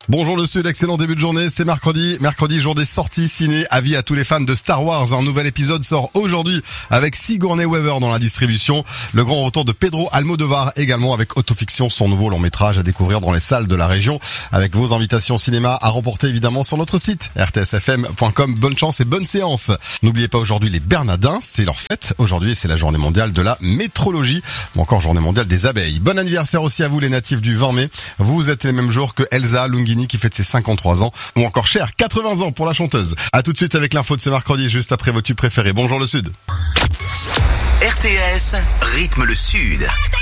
Bonjour le Sud, excellent début de journée, c'est mercredi, jour des sorties ciné, avis à tous les fans de Star Wars, un nouvel épisode sort aujourd'hui avec Sigourney Weaver dans la distribution, le grand retour de Pedro Almodovar également avec Autofiction, son nouveau long métrage à découvrir dans les salles de la région, avec vos invitations cinéma à remporter évidemment sur notre site rtsfm.com, bonne chance et bonne séance. N'oubliez pas aujourd'hui les Bernardins, c'est leur fête, aujourd'hui c'est la journée mondiale de la métrologie, ou encore journée mondiale des abeilles. Bon anniversaire aussi à vous les natifs du 20 mai, vous êtes les mêmes jours que Elsa Lunghi qui fête ses 53 ans, ou encore Cher, 80 ans pour la chanteuse. À tout de suite avec l'info de ce mercredi, juste après vos tubes préférés. Bonjour le Sud. RTS rythme le Sud.